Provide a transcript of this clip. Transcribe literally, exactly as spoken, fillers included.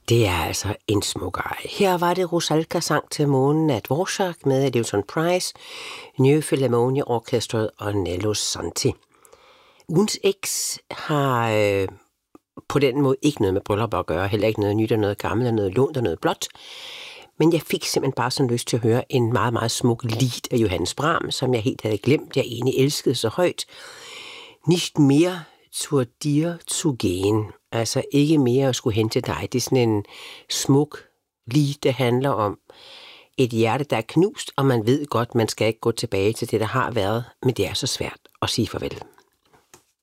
Det er altså en smuk ej. Her var det Rusalka sang til månen af Dvorak med Lewton Price, New Philharmonia Orchestret og Nello Santi. Ugens X har øh, på den måde ikke noget med bryllup at gøre, heller ikke noget nyt og noget gammelt, og noget lånt og noget blåt. Men jeg fik simpelthen bare sådan lyst til at høre en meget, meget smuk lied af Johannes Brahms, som jeg helt havde glemt, jeg egentlig elskede så højt. Nicht mehr zur dir zu gehen. Altså ikke mere at skulle hente dig. Det er sådan en smuk lied, der handler om et hjerte, der er knust, og man ved godt, man skal ikke gå tilbage til det, der har været, men det er så svært at sige farvel.